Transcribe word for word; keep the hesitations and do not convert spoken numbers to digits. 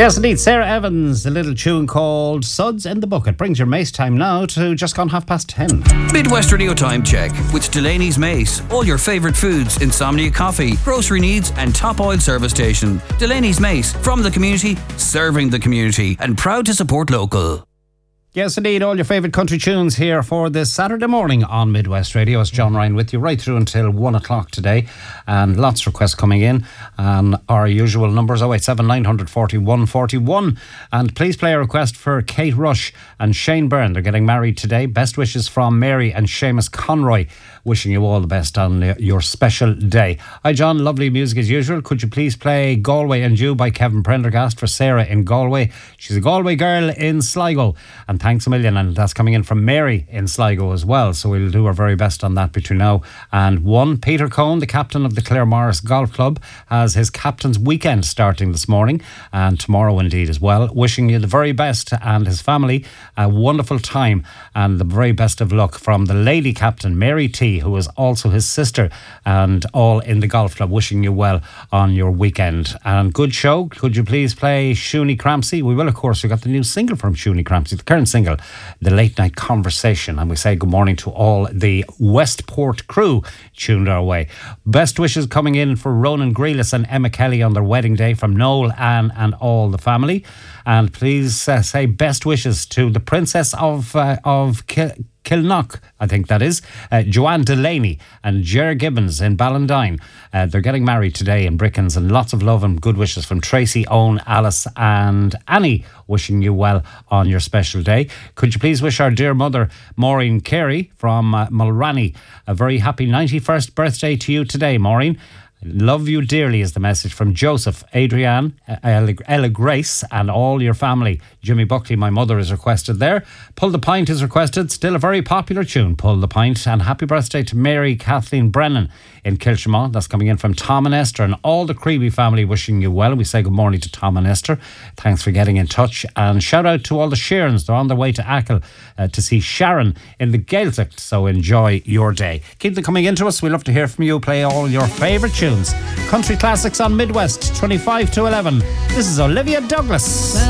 Yes, indeed. Sarah Evans, a little tune called Suds in the Bucket. Brings your Mace time now to just gone half past ten. Midwest Radio Time Check with Delaney's Mace. All your favourite foods, insomnia coffee, grocery needs and top oil service station. Delaney's Mace, from the community, serving the community, and proud to support local. Yes, indeed, all your favourite country tunes here for this Saturday morning on Midwest Radio. It's John Ryan with you right through until one o'clock today, and lots of requests coming in. And our usual numbers oh eight seven nine four one four one. And please play a request for Kate Rush and Shane Byrne. They're getting married today. Best wishes from Mary and Seamus Conroy. Wishing you all the best on your special day. Hi John, lovely music as usual. Could you please play Galway and You by Kevin Prendergast for Sarah in Galway? She's a Galway girl in Sligo. And thanks a million. And that's coming in from Mary in Sligo as well. So we'll do our very best on that between now and one. Peter Cohn, the captain of the Clare Morris Golf Club, has his captain's weekend starting this morning and tomorrow indeed as well. Wishing you the very best and his family a wonderful time and the very best of luck from the lady captain, Mary T, who is also his sister, and all in the golf club. Wishing you well on your weekend. And good show. Could you please play Shuni Crampsey? We will, of course. We got the new single from Shuni Crampsey, the current single, The Late Night Conversation. And we say good morning to all the Westport crew tuned our way. Best wishes coming in for Ronan Grealis and Emma Kelly on their wedding day from Noel, Anne and all the family. And please uh, say best wishes to the Princess of uh, of Kil- Kilknock, I think that is, uh, Joanne Delaney and Ger Gibbons in Ballandine. Uh, they're getting married today in Brickens, and lots of love and good wishes from Tracy, Owen, Alice and Annie, wishing you well on your special day. Could you please wish our dear mother, Maureen Carey from uh, Mulranny, a very happy ninety-first birthday to you today, Maureen. Love you dearly is the message from Joseph, Adrienne, Ella, Ella Grace and all your family. Jimmy Buckley, my mother, is requested there. Pull the Pint is requested. Still a very popular tune, Pull the Pint. And happy birthday to Mary Kathleen Brennan in Kilshamon. That's coming in from Tom and Esther and all the Creevy family wishing you well. We say good morning to Tom and Esther. Thanks for getting in touch. And shout out to all the Sheerans. They're on their way to Achill uh, to see Sharon in the Gaeltacht. So enjoy your day. Keep them coming into us. We love to hear from you. Play all your favourite tunes. Country classics on Midwest, twenty-five to eleven. This is Olivia Douglas.